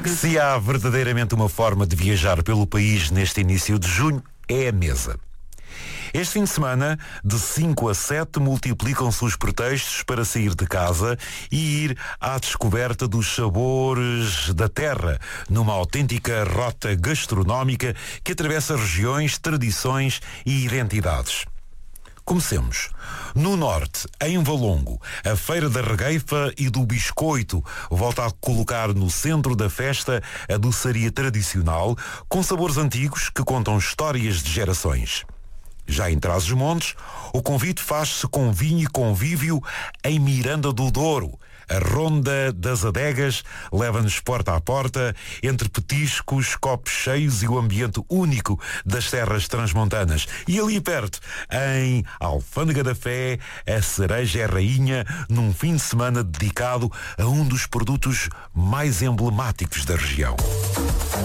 Se há verdadeiramente uma forma de viajar pelo país neste início de junho, é a mesa. Este fim de semana, de 5 a 7, multiplicam-se os pretextos para sair de casa e ir à descoberta dos sabores da terra, numa autêntica rota gastronómica que atravessa regiões, tradições e identidades. Comecemos. No norte, em Valongo, a Feira da Regueifa e do Biscoito volta a colocar no centro da festa a doçaria tradicional, com sabores antigos que contam histórias de gerações. Já em Trás-os-Montes, o convite faz-se com vinho e convívio em Miranda do Douro. A Ronda das Adegas leva-nos porta a porta, entre petiscos, copos cheios e o ambiente único das terras transmontanas. E ali perto, em Alfândega da Fé, a cereja é rainha num fim de semana dedicado a um dos produtos mais emblemáticos da região.